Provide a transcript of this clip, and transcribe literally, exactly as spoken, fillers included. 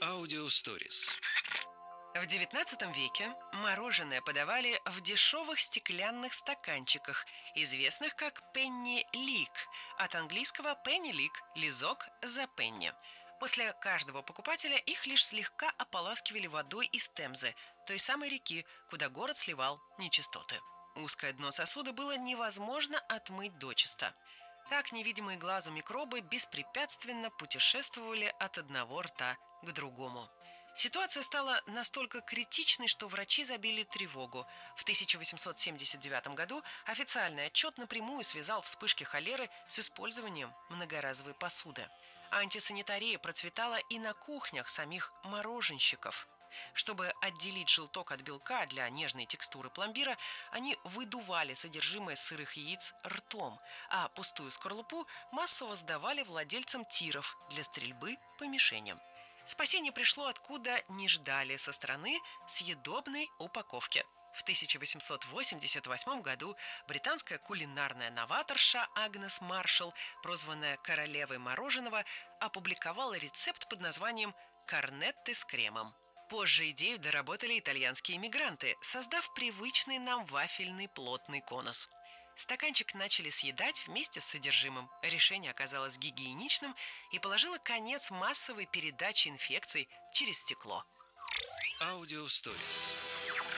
Аудиосторис. В девятнадцатом веке мороженое подавали в дешевых стеклянных стаканчиках, известных как пенни-лик, от английского penny-лик – лизок за пенни. После каждого покупателя их лишь слегка ополаскивали водой из Темзы, той самой реки, куда город сливал нечистоты. Узкое дно сосуда было невозможно отмыть дочисто. Так невидимые глазу микробы беспрепятственно путешествовали от одного рта к другому. Ситуация стала настолько критичной, что врачи забили тревогу. В тысяча восемьсот семьдесят девятом году официальный отчет напрямую связал вспышки холеры с использованием многоразовой посуды. Антисанитария процветала и на кухнях самих мороженщиков. Чтобы отделить желток от белка для нежной текстуры пломбира, они выдували содержимое сырых яиц ртом, а пустую скорлупу массово сдавали владельцам тиров для стрельбы по мишеням. Спасение пришло откуда не ждали, со стороны съедобной упаковки. В тысяча восемьсот восемьдесят восьмом году британская кулинарная новаторша Агнес Маршалл, прозванная королевой мороженого, опубликовала рецепт под названием «корнетты с кремом». Позже идею доработали итальянские мигранты, создав привычный нам вафельный плотный конус. Стаканчик начали съедать вместе с содержимым. Решение оказалось гигиеничным и положило конец массовой передаче инфекций через стекло. Аудиосторис.